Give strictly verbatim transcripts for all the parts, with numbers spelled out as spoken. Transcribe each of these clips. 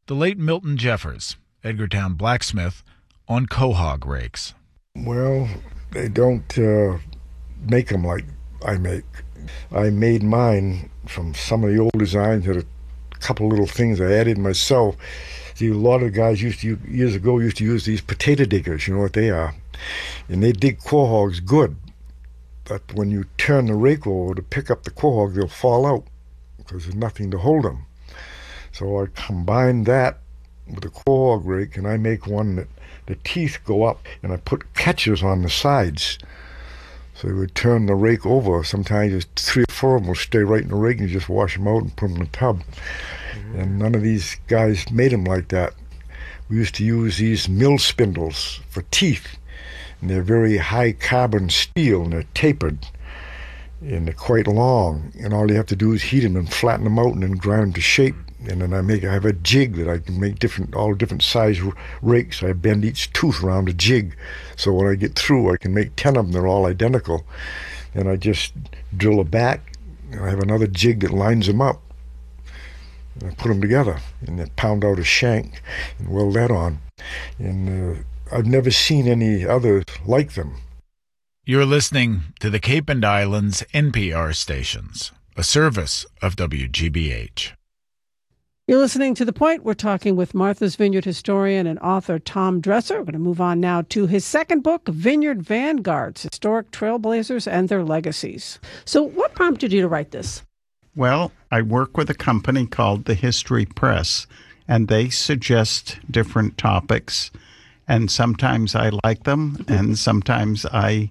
The late Milton Jeffers, Edgartown blacksmith, on quahog rakes. Well, they don't uh, make them like I make. I made mine from some of the old designs that a couple little things I added myself. See, a lot of guys used to, years ago, used to use these potato diggers, you know what they are. And they dig quahogs good. But when you turn the rake over to pick up the quahog, they'll fall out because there's nothing to hold them. So I combine that with a quahog rake, and I make one that the teeth go up, and I put catchers on the sides. So you would turn the rake over. Sometimes just three or four of them will stay right in the rake, and you just wash them out and put them in the tub. Mm-hmm. And none of these guys made them like that. We used to use these mill spindles for teeth, and they're very high carbon steel, and they're tapered, and they're quite long. And all you have to do is heat them and flatten them out, and then grind them to shape. And then I make I have a jig that I can make different all different size r- rakes. I bend each tooth around a jig, so when I get through, I can make ten of them. They're all identical. And I just drill a back. And I have another jig that lines them up. And I put them together, and then pound out a shank and weld that on. And uh, I've never seen any others like them. You're listening to the Cape and Islands N P R stations, a service of W G B H. You're listening to The Point. We're talking with Martha's Vineyard historian and author Tom Dresser. We're going to move on now to his second book, Vineyard Vanguards, Historic Trailblazers and Their Legacies. So what prompted you to write this? Well, I work with a company called the History Press, and they suggest different topics, and sometimes I like them, and sometimes I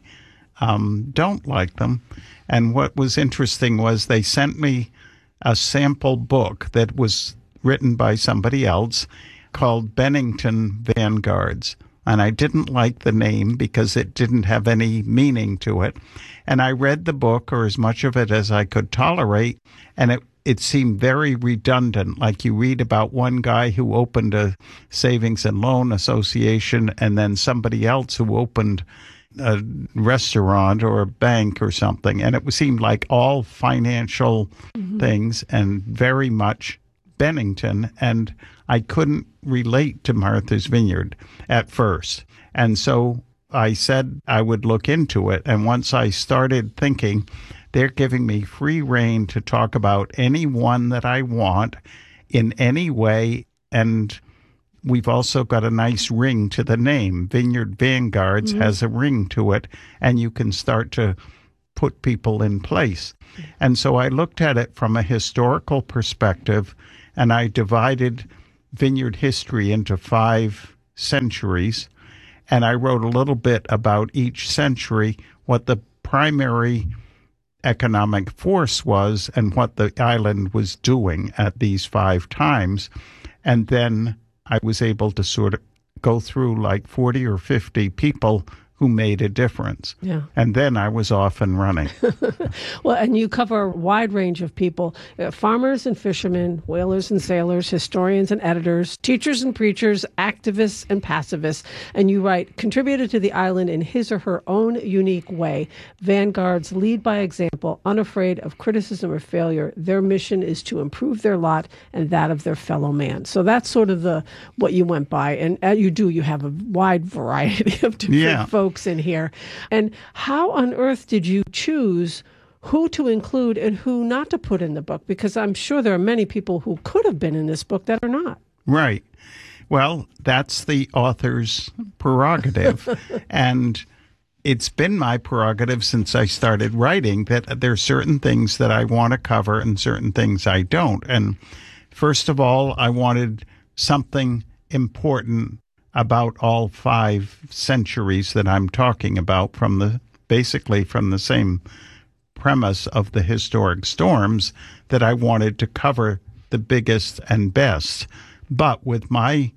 um, don't like them. And what was interesting was they sent me a sample book that was written by somebody else called Bennington Vanguards. And I didn't like the name because it didn't have any meaning to it. And I read the book, or as much of it as I could tolerate, and it, it seemed very redundant. Like you read about one guy who opened a savings and loan association, and then somebody else who opened a restaurant or a bank or something. And it seemed like all financial mm-hmm. things and very much Bennington. And I couldn't relate to Martha's Vineyard at first. And so I said I would look into it. And once I started thinking, they're giving me free rein to talk about any one that I want in any way. And we've also got a nice ring to the name. Vineyard Vanguards mm-hmm. has a ring to it, and you can start to put people in place. And so I looked at it from a historical perspective, and I divided vineyard history into five centuries, and I wrote a little bit about each century, what the primary economic force was and what the island was doing at these five times. And then I was able to sort of go through like forty or fifty people who made a difference. Yeah. And then I was off and running. Well, and you cover a wide range of people, uh, farmers and fishermen, whalers and sailors, historians and editors, teachers and preachers, activists and pacifists. And you write, contributed to the island in his or her own unique way. Vanguards lead by example, unafraid of criticism or failure. Their mission is to improve their lot and that of their fellow man. So that's sort of the what you went by. And uh, you do, you have a wide variety of different yeah. folks in here. And how on earth did you choose who to include and who not to put in the book? Because I'm sure there are many people who could have been in this book that are not. Right. Well, that's the author's prerogative. And it's been my prerogative since I started writing that there are certain things that I want to cover and certain things I don't. And first of all, I wanted something important about all five centuries that I'm talking about, from the basically from the same premise of the historic storms, that I wanted to cover the biggest and best. But with my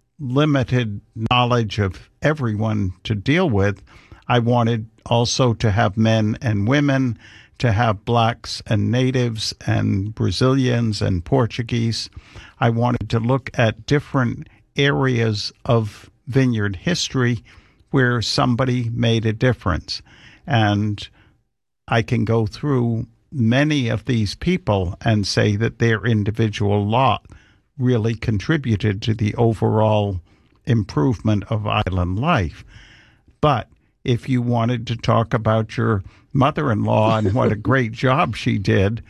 limited knowledge of everyone to deal with, I wanted also to have men and women, to have blacks and natives and Brazilians and Portuguese. I wanted to look at different areas of vineyard history where somebody made a difference. And I can go through many of these people and say that their individual lot really contributed to the overall improvement of island life. But if you wanted to talk about your mother-in-law and what a great job she did,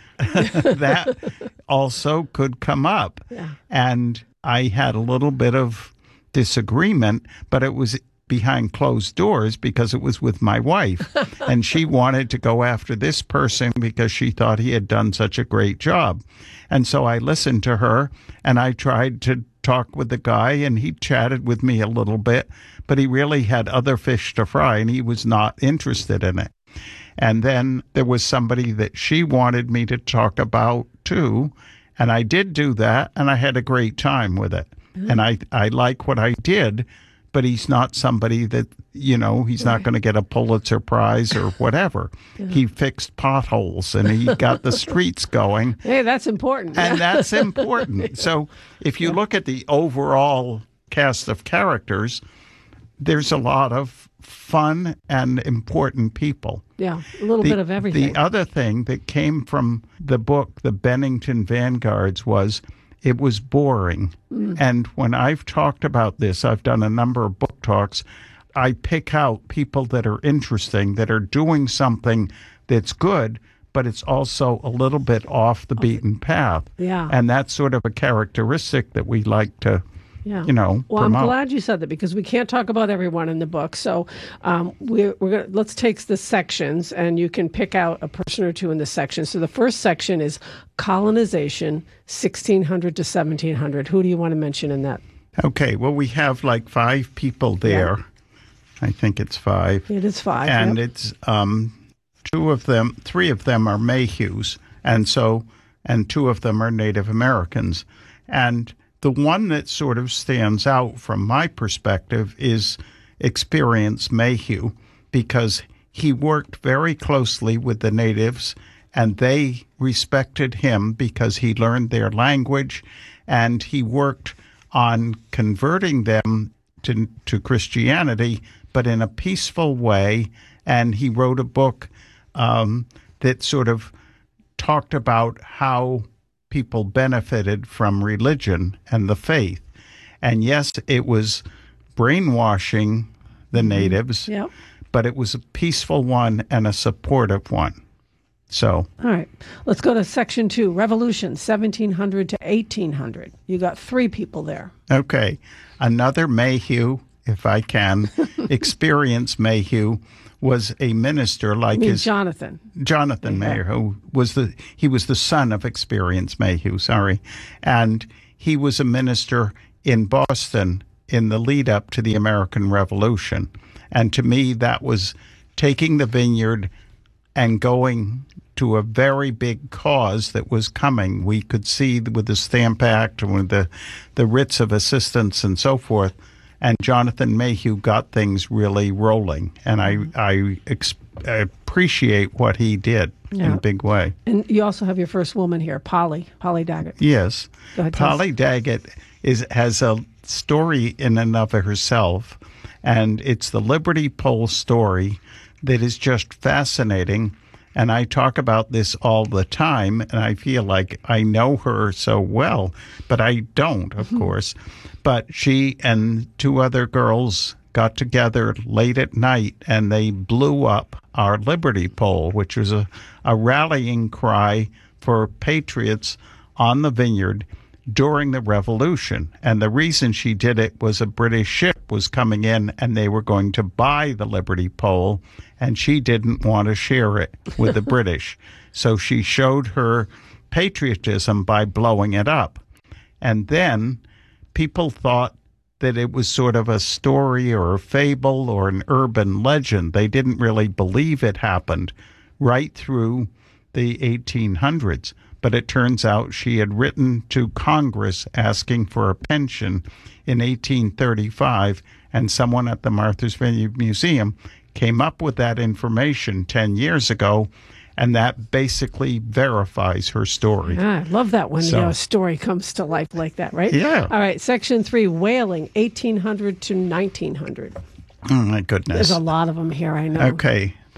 that also could come up. Yeah. And I had a little bit of disagreement, but it was behind closed doors because it was with my wife. And she wanted to go after this person because she thought he had done such a great job. And so I listened to her, and I tried to talk with the guy, and he chatted with me a little bit, but he really had other fish to fry, and he was not interested in it. And then there was somebody that she wanted me to talk about too, and I did do that, and I had a great time with it. Mm-hmm. And I, I like what I did, but he's not somebody that, you know, he's right. not going to get a Pulitzer Prize or whatever. Yeah. He fixed potholes, and he got the streets going. Hey, that's important. And that's important. So if you yeah. look at the overall cast of characters, there's a lot of fun and important people. Yeah, a little the, bit of everything. The other thing that came from the book, The Bennington Vanguards, was it was boring. Mm. And when I've talked about this, I've done a number of book talks, I pick out people that are interesting, that are doing something that's good, but it's also a little bit off the beaten path. Yeah. And that's sort of a characteristic that we like to Yeah. you know, well, promote. I'm glad you said that, because we can't talk about everyone in the book. So um, we're, we're gonna let's take the sections, and you can pick out a person or two in the section. So the first section is colonization, sixteen hundred to seventeen hundred. Who do you want to mention in that? Okay, well, we have like five people there. Yeah. I think it's five. It is five. And yep. it's um, two of them, three of them are Mayhews, and so, and two of them are Native Americans. And the one that sort of stands out from my perspective is Experience Mayhew, because he worked very closely with the natives, and they respected him because he learned their language, and he worked on converting them to, to Christianity, but in a peaceful way. And he wrote a book um, that sort of talked about how people benefited from religion and the faith. And yes, it was brainwashing the natives, yep. but it was a peaceful one and a supportive one. So, all right, let's go to section two, Revolution, seventeen hundred to eighteen hundred. You got three people there. Okay. Another Mayhew, if I can, Experience Mayhew, was a minister like you mean his Jonathan. Jonathan yeah. Mayhew, who was the he was the son of Experience Mayhew, sorry. And he was a minister in Boston in the lead up to the American Revolution. And to me, that was taking the vineyard and going to a very big cause that was coming. We could see with the Stamp Act and with the, the writs of assistance and so forth. And Jonathan Mayhew got things really rolling. And I, I, ex- I appreciate what he did yeah. in a big way. And you also have your first woman here, Polly, Polly Daggett. Yes. Go ahead, Polly Daggett is, has a story in and of herself. And it's the Liberty Pole story that is just fascinating. And I talk about this all the time, and I feel like I know her so well, but I don't, of mm-hmm. course. But she and two other girls got together late at night, and they blew up our Liberty Pole, which was a, a rallying cry for patriots on the vineyard during the Revolution. And the reason she did it was a British ship was coming in, and they were going to buy the Liberty Pole, and she didn't want to share it with the British. So she showed her patriotism by blowing it up. And then people thought that it was sort of a story or a fable or an urban legend. They didn't really believe it happened right through the eighteen hundreds. But it turns out she had written to Congress asking for a pension in eighteen thirty-five, and someone at the Martha's Vineyard Museum came up with that information ten years ago, and that basically verifies her story. Yeah, I love that when so, you know, a story comes to life like that, right? Yeah. All right, section three, whaling, eighteen hundred to nineteen hundred. Oh, my goodness. There's a lot of them here, I know. Okay.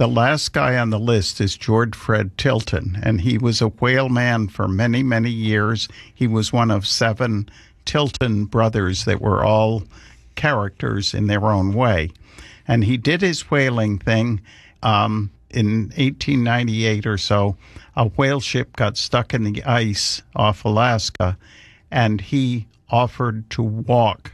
The last guy on the list is George Fred Tilton, and he was a whaleman for many, many years. He was one of seven Tilton brothers that were all characters in their own way. And he did his whaling thing. Um, in eighteen ninety-eight or so, a whale ship got stuck in the ice off Alaska, and he offered to walk,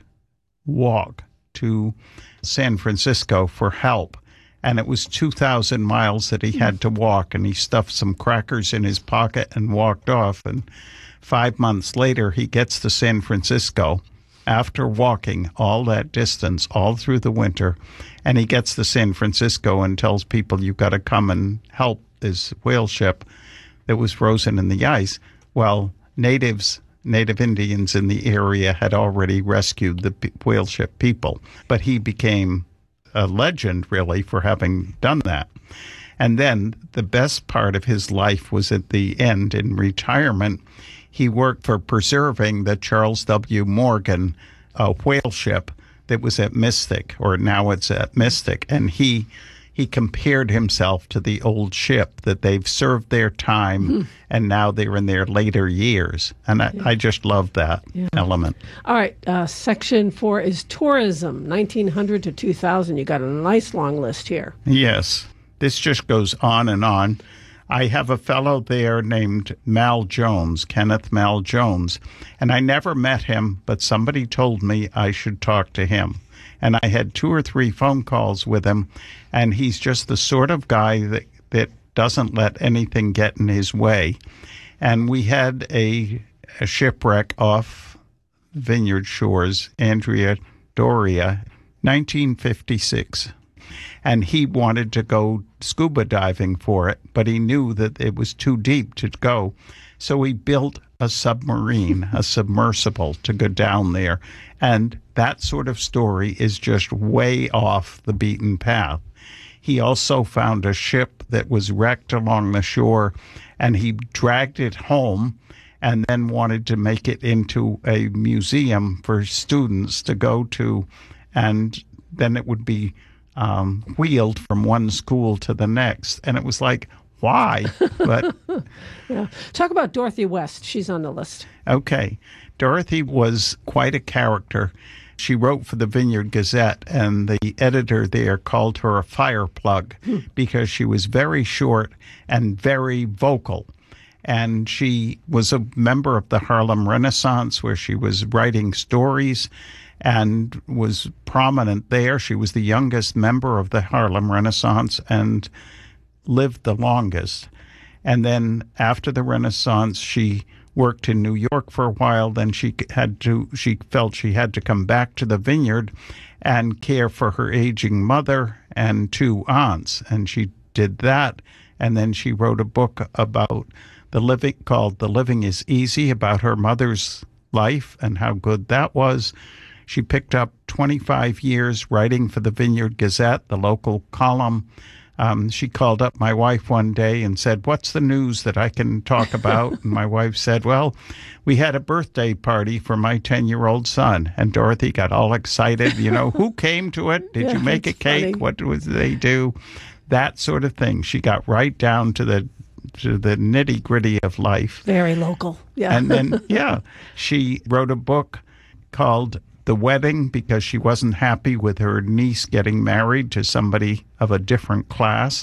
walk to San Francisco for help. And it was two thousand miles that he had to walk, and he stuffed some crackers in his pocket and walked off. And five months later, he gets to San Francisco after walking all that distance, all through the winter. And he gets to San Francisco and tells people, you've got to come and help this whale ship that was frozen in the ice. Well, natives, Native Indians in the area had already rescued the whale ship people. But he became a legend, really, for having done that. And then the best part of his life was at the end, in retirement. He worked for preserving the Charles W. Morgan uh, whale ship that was at Mystic, or now it's at Mystic. And he he compared himself to the old ship, that they've served their time mm-hmm. and now they're in their later years. And I, yeah. I just love that yeah. element. All right. Uh, section four is tourism, nineteen hundred to two thousand. You got a nice long list here. Yes. This just goes on and on. I have a fellow there named Mal Jones, Kenneth Mal Jones, and I never met him, but somebody told me I should talk to him. And I had two or three phone calls with him, and he's just the sort of guy that, that doesn't let anything get in his way. And we had a, a shipwreck off Vineyard Shores, Andrea Doria, nineteen fifty-six. And he wanted to go scuba diving for it, but he knew that it was too deep to go. So he built a submarine, a submersible, to go down there. And that sort of story is just way off the beaten path. He also found a ship that was wrecked along the shore, and he dragged it home and then wanted to make it into a museum for students to go to, and then it would be um, wheeled from one school to the next. And it was like, why? But yeah. Talk about Dorothy West. She's on the list. Okay. Dorothy was quite a character. She wrote for the Vineyard Gazette, and the editor there called her a fire plug hmm. because she was very short and very vocal. And she was a member of the Harlem Renaissance, where she was writing stories and was prominent there. She was the youngest member of the Harlem Renaissance and lived the longest. And then after the Renaissance, she worked in New York for a while. Then she had to, she felt she had to come back to the Vineyard and care for her aging mother and two aunts. And she did that. And then she wrote a book about the living, called The Living is Easy, about her mother's life and how good that was. She picked up twenty-five years writing for the Vineyard Gazette, the local column. Um, she called up my wife one day and said, what's the news that I can talk about? And my wife said, well, we had a birthday party for my ten-year-old son. And Dorothy got all excited. You know, who came to it? Did yeah, you make a cake? Funny. What did they do? That sort of thing. She got right down to the to the nitty-gritty of life. Very local. Yeah. And then, yeah, she wrote a book called The Wedding, because she wasn't happy with her niece getting married to somebody of a different class.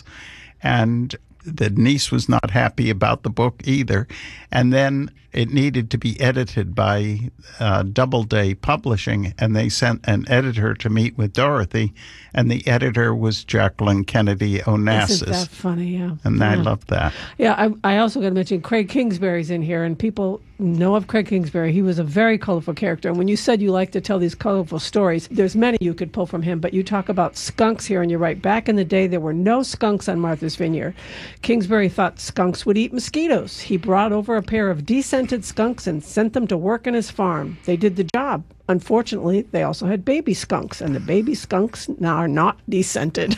And the niece was not happy about the book either. And then it needed to be edited by uh, Doubleday Publishing, and they sent an editor to meet with Dorothy, and the editor was Jacqueline Kennedy Onassis. Isn't that funny? Yeah. And yeah. I love that. Yeah, I, I also got to mention Craig Kingsbury's in here, and people know of Craig Kingsbury. He was a very colorful character. And when you said you like to tell these colorful stories, there's many you could pull from him, but you talk about skunks here, and you're right. Back in the day, there were no skunks on Martha's Vineyard. Kingsbury thought skunks would eat mosquitoes. He brought over a pair of descented skunks and sent them to work on his farm. They did the job. Unfortunately, they also had baby skunks, and the baby skunks now are not descented.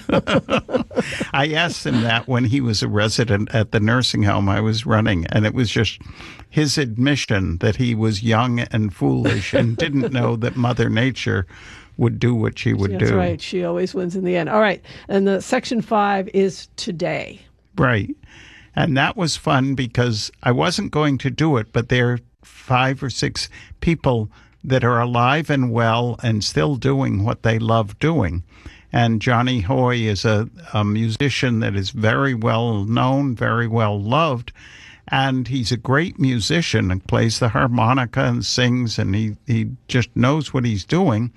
I asked him that when he was a resident at the nursing home I was running, and it was just his admission that he was young and foolish and didn't know that Mother Nature would do what she would That's do. That's right. She always wins in the end. All right. And the section five is today. Right. And that was fun because I wasn't going to do it, but there are five or six people that are alive and well and still doing what they love doing. And Johnny Hoy is a, a musician that is very well known, very well loved, and he's a great musician and plays the harmonica and sings, and he, he just knows what he's doing.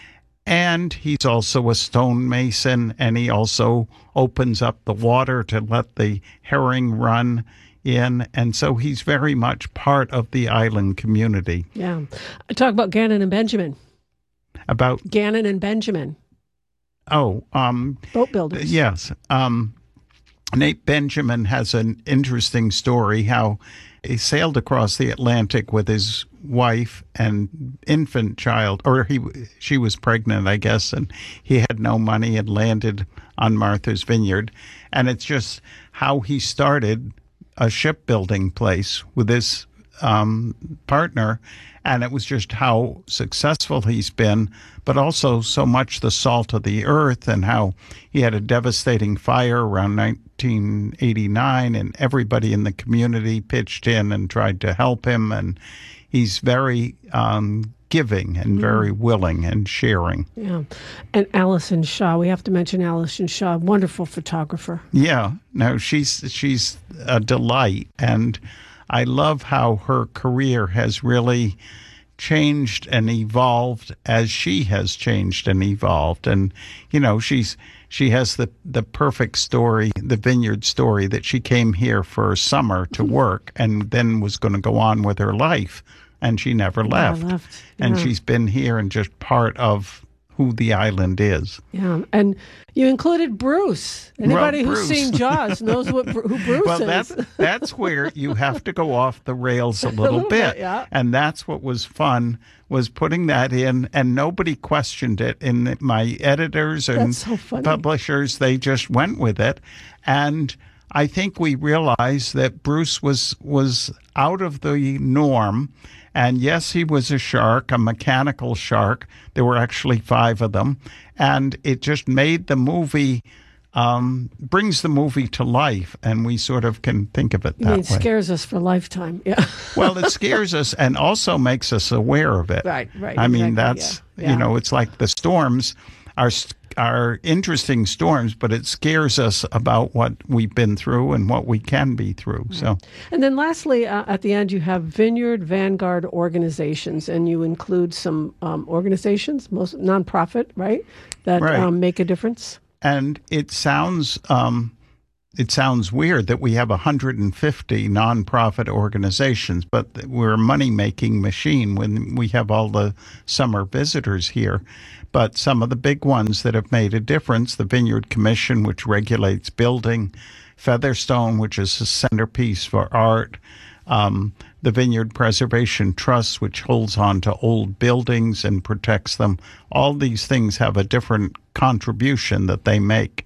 And he's also a stonemason, and he also opens up the water to let the herring run in, and so he's very much part of the island community. Yeah. Talk about Gannon and Benjamin. About Gannon and Benjamin. Oh, um, boat builders. Yes. Um, Nate Benjamin has an interesting story how he sailed across the Atlantic with his wife and infant child, or he she was pregnant, I guess, and he had no money and landed on Martha's Vineyard. And it's just how he started a shipbuilding place with his um, partner, and it was just how successful he's been, but also so much the salt of the earth, and how he had a devastating fire around nineteen eighty-nine, and everybody in the community pitched in and tried to help him, and he's very um, giving and very willing and sharing. Yeah. And Allison Shaw, we have to mention Allison Shaw, wonderful photographer. Yeah. No, she's she's a delight, and I love how her career has really changed and evolved as she has changed and evolved. And, you know, she's she has the, the perfect story, the vineyard story, that she came here for a summer to work and then was going to go on with her life. And she never left. Never left. Yeah. And she's been here and just part of who the island is. Yeah. And you included Bruce. Anybody well, who's Bruce. seen Jaws knows what who Bruce well, is. Well, that's, that's where you have to go off the rails a little, a little bit. bit yeah. And that's what was fun, was putting that in, and nobody questioned it. In my editors and so publishers, they just went with it. And I think we realized that Bruce was was out of the norm. And yes, he was a shark, a mechanical shark. There were actually five of them. And it just made the movie, um, brings the movie to life. And we sort of can think of it that I mean, way. It scares us for a lifetime. Yeah. Well, it scares us and also makes us aware of it. Right, right. I mean, exactly, that's, yeah. Yeah. you know, it's like the storms are are interesting storms, but it scares us about what we've been through and what we can be through. Right. So, and then lastly, uh, at the end, you have Vineyard Vanguard organizations, and you include some um, organizations, most nonprofit, right, that right. Um, make a difference. And it sounds um, it sounds weird that we have one hundred fifty nonprofit organizations, but we're a money-making machine when we have all the summer visitors here. But some of the big ones that have made a difference, the Vineyard Commission, which regulates building, Featherstone, which is a centerpiece for art, um, the Vineyard Preservation Trust, which holds on to old buildings and protects them. All these things have a different contribution that they make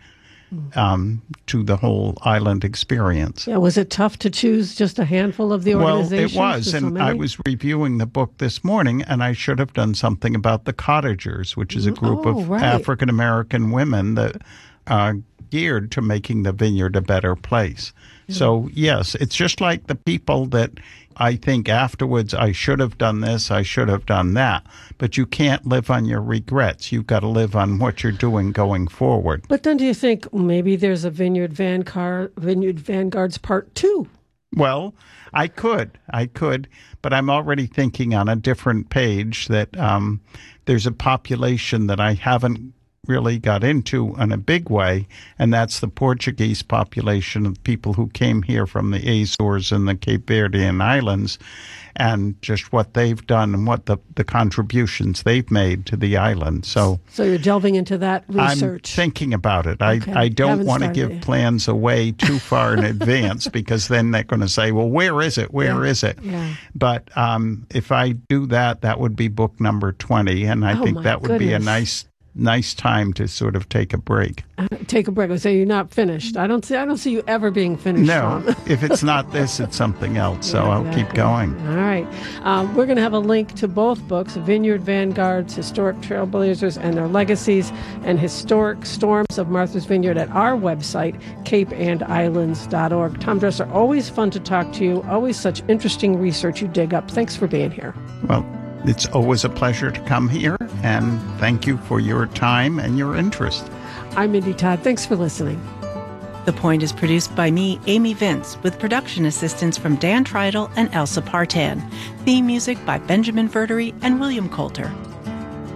um, to the whole island experience. Yeah, was it tough to choose just a handful of the organizations? Well, it was, and so I was reviewing the book this morning, and I should have done something about the Cottagers, which is a group oh, of right. African-American women that are geared to making the vineyard a better place. Yeah. So, yes, it's just like the people that I think afterwards, I should have done this, I should have done that. But you can't live on your regrets. You've got to live on what you're doing going forward. But then do you think maybe there's a Vineyard Vanguard, Vineyard Vanguard's part two? Well, I could. I could. But I'm already thinking on a different page that um, there's a population that I haven't really got into in a big way, and that's the Portuguese population of people who came here from the Azores and the Cape Verdean Islands, and just what they've done and what the, the contributions they've made to the island. So, so you're delving into that research. I'm thinking about it. I, Okay. I don't Haven't want to started give yet. plans away too far in advance, because then they're going to say, well, where is it? Where Yeah. is it? Yeah. But um, if I do that, that would be book number twenty, and I Oh, think my that would be a goodness. nice nice time to sort of take a break. Uh, take a break. I say you're not finished. I don't see. I don't see you ever being finished. No, Tom. if it's not this, it's something else. So Yeah, I'll keep exactly. going. All right. Um, we're going to have a link to both books, Vineyard Vanguards, Historic Trailblazers and Their Legacies, and Historic Storms of Martha's Vineyard at our website, cape and islands dot org. Tom Dresser, always fun to talk to you. Always such interesting research you dig up. Thanks for being here. Well, it's always a pleasure to come here, and thank you for your time and your interest. I'm Mindy Todd. Thanks for listening. The Point is produced by me, Amy Vince, with production assistance from Dan Treidel and Elsa Partan. Theme music by Benjamin Verdery and William Coulter.